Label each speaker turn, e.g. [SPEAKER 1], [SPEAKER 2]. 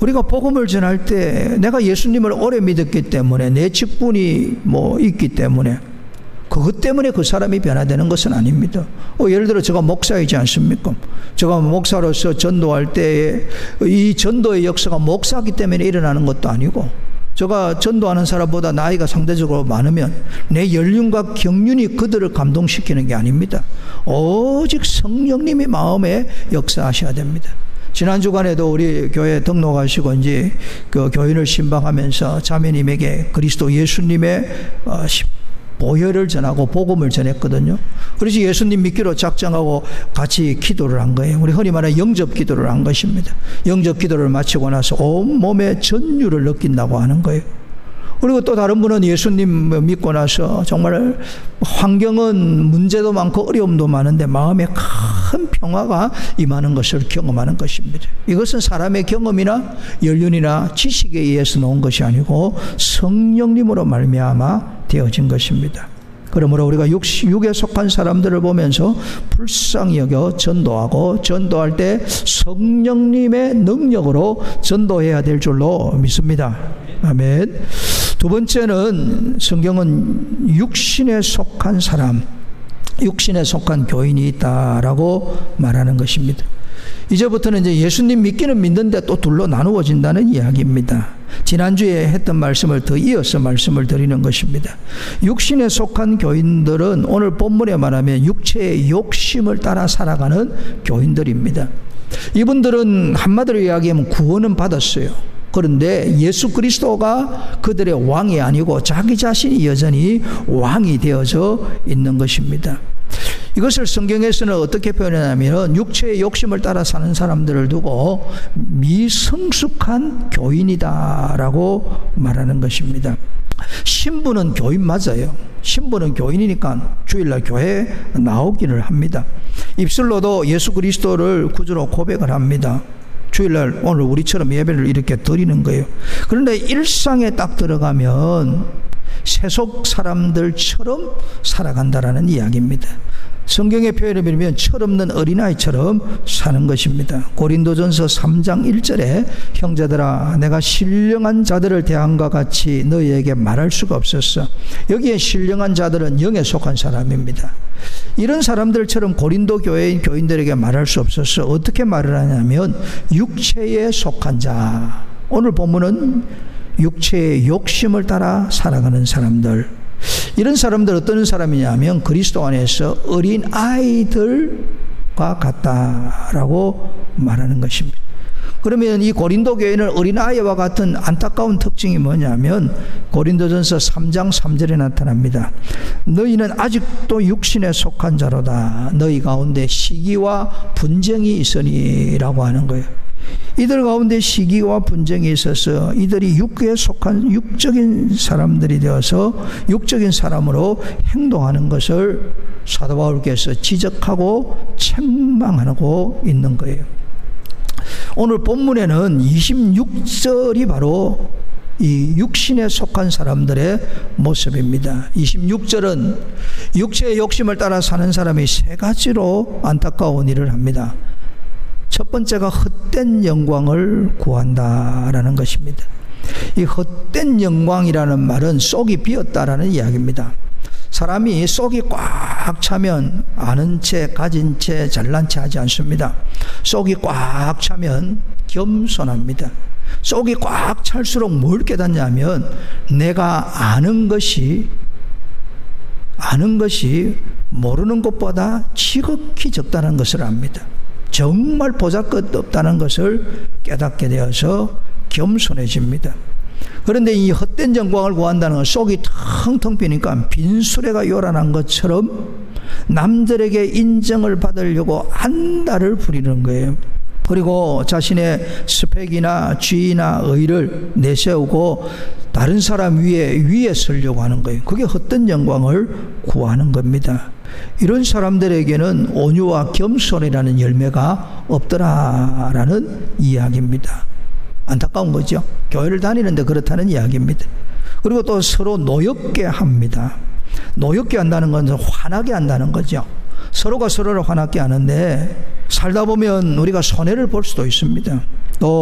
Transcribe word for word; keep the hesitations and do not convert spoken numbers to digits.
[SPEAKER 1] 우리가 복음을 전할 때 내가 예수님을 오래 믿었기 때문에 내 직분이 뭐 있기 때문에 그것 때문에 그 사람이 변화되는 것은 아닙니다. 어, 예를 들어 제가 목사이지 않습니까? 제가 목사로서 전도할 때 이 전도의 역사가 목사이기 때문에 일어나는 것도 아니고, 제가 전도하는 사람보다 나이가 상대적으로 많으면 내 연륜과 경륜이 그들을 감동시키는 게 아닙니다. 오직 성령님이 마음에 역사하셔야 됩니다. 지난 주간에도 우리 교회 등록하시고 이제 그 교인을 신방하면서 자매님에게 그리스도 예수님의 어, 보혈을 전하고 복음을 전했거든요. 그래서 예수님 믿기로 작정하고 같이 기도를 한 거예요. 우리 흔히 말하는 영접 기도를 한 것입니다. 영접 기도를 마치고 나서 온몸에 전율을 느낀다고 하는 거예요. 그리고 또 다른 분은 예수님 믿고 나서 정말 환경은 문제도 많고 어려움도 많은데 마음에 큰 평화가 임하는 것을 경험하는 것입니다. 이것은 사람의 경험이나 연륜이나 지식에 의해서 놓은 것이 아니고 성령님으로 말미암아 되어진 것입니다. 그러므로 우리가 육, 육에 속한 사람들을 보면서 불쌍히 여겨 전도하고, 전도할 때 성령님의 능력으로 전도해야 될 줄로 믿습니다. 아멘. 두 번째는 성경은 육신에 속한 사람, 육신에 속한 교인이 있다라고 말하는 것입니다. 이제부터는 이제 예수님 믿기는 믿는데 또 둘로 나누어진다는 이야기입니다. 지난주에 했던 말씀을 더 이어서 말씀을 드리는 것입니다. 육신에 속한 교인들은 오늘 본문에 말하면 육체의 욕심을 따라 살아가는 교인들입니다. 이분들은 한마디로 이야기하면 구원은 받았어요. 그런데 예수 그리스도가 그들의 왕이 아니고 자기 자신이 여전히 왕이 되어져 있는 것입니다. 이것을 성경에서는 어떻게 표현하냐면 육체의 욕심을 따라 사는 사람들을 두고 미성숙한 교인이다라고 말하는 것입니다. 신부는 교인 맞아요. 신부는 교인이니까 주일날 교회에 나오기를 합니다. 입술로도 예수 그리스도를 구주로 고백을 합니다. 주일날 오늘 우리처럼 예배를 이렇게 드리는 거예요. 그런데 일상에 딱 들어가면 세속 사람들처럼 살아간다라는 이야기입니다. 성경의 표현을 빌면 철없는 어린아이처럼 사는 것입니다. 고린도전서 삼 장 일 절에 형제들아 내가 신령한 자들을 대함과 같이 너희에게 말할 수가 없었어. 여기에 신령한 자들은 영에 속한 사람입니다. 이런 사람들처럼 고린도 교회인 교인들에게 말할 수 없었어. 어떻게 말을 하냐면 육체에 속한 자. 오늘 본문은 육체의 욕심을 따라 살아가는 사람들, 이런 사람들 어떤 사람이냐면 그리스도 안에서 어린 아이들과 같다라고 말하는 것입니다. 그러면 이 고린도 교회는 어린아이와 같은 안타까운 특징이 뭐냐면 고린도전서 삼 장 삼 절에 나타납니다. 너희는 아직도 육신에 속한 자로다. 너희 가운데 시기와 분쟁이 있으니라고 하는 거예요. 이들 가운데 시기와 분쟁이 있어서 이들이 육에 속한 육적인 사람들이 되어서 육적인 사람으로 행동하는 것을 사도 바울께서 지적하고 책망하고 있는 거예요. 오늘 본문에는 이십육 절이 바로 이 육신에 속한 사람들의 모습입니다. 이십육 절은 육체의 욕심을 따라 사는 사람이 세 가지로 안타까운 일을 합니다. 첫 번째가 헛된 영광을 구한다라는 것입니다. 이 헛된 영광이라는 말은 속이 비었다라는 이야기입니다. 사람이 속이 꽉 차면 아는 채, 가진 채, 잘난 채 하지 않습니다. 속이 꽉 차면 겸손합니다. 속이 꽉 찰수록 뭘 깨닫냐면 내가 아는 것이 아는 것이 모르는 것보다 지극히 적다는 것을 압니다. 정말 보잘것없다는 것을 깨닫게 되어서 겸손해집니다. 그런데 이 헛된 영광을 구한다는 건 속이 텅텅 비니까 빈수레가 요란한 것처럼 남들에게 인정을 받으려고 안달을 부리는 거예요. 그리고 자신의 스펙이나 지위나 의를 내세우고 다른 사람 위에 위에 서려고 하는 거예요. 그게 헛된 영광을 구하는 겁니다. 이런 사람들에게는 온유와 겸손이라는 열매가 없더라라는 이야기입니다. 안타까운 거죠. 교회를 다니는데 그렇다는 이야기입니다. 그리고 또 서로 노엽게 합니다. 노엽게 한다는 건 화나게 한다는 거죠. 서로가 서로를 화나게 하는데 살다 보면 우리가 손해를 볼 수도 있습니다. 또